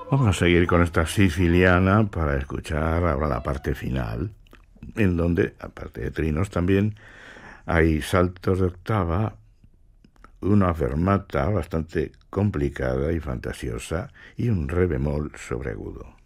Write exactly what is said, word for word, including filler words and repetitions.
Vamos a seguir con esta siciliana para escuchar ahora la parte final, en donde, aparte de trinos también, hay saltos de octava, una fermata bastante complicada y fantasiosa y un re bemol sobreagudo.